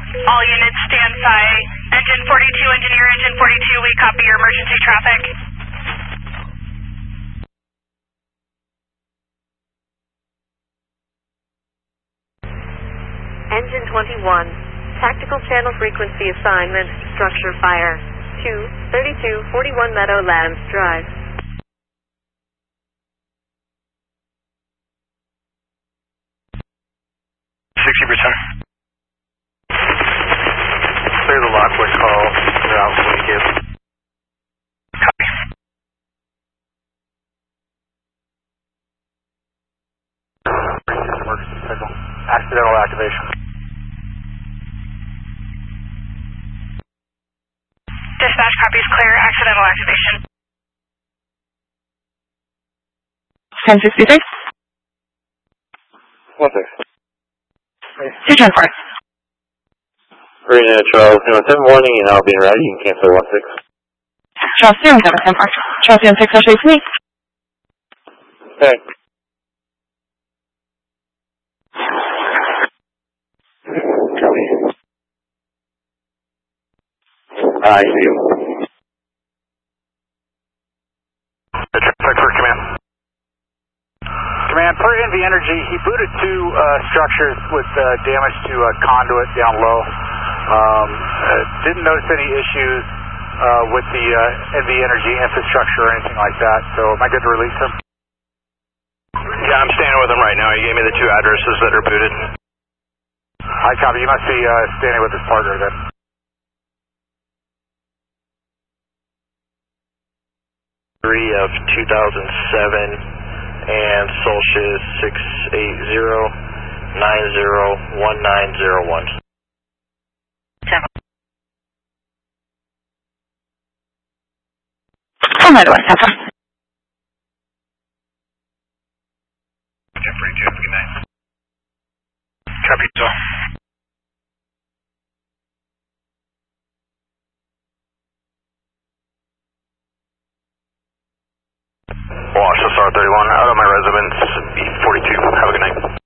All units stand by. Engine 42, engineer, engine 42, we copy your emergency traffic. Engine 21, tactical channel frequency assignment, structure fire, 23241 Meadowlands Drive. Clear the Lockwood call. You're out when you give. Copy. Emergency signal. Accidental activation. Dispatch copies clear, accidental activation. 1066. 1-6. 210 Marina Charles 7 warning and I'll be in route. You can cancel 1-6. Charles 07 Park. Charles 6 actually it's me. Okay. Copy. I see you. Check for command. Command, per NV Energy, he booted two structures with damage to conduit down low. Didn't notice any issues with the NV Energy infrastructure or anything like that, so am I good to release him? Yeah, I'm standing with him right now. He gave me the two addresses that are booted. Hi, copy. You must be standing with his partner then. Of 2007 and Solstice 680901901. Oh, my God, Papa. Jeffrey, Jeff, good night. Copy, so. Wash SR31 out of my residence, B42. Have a good night.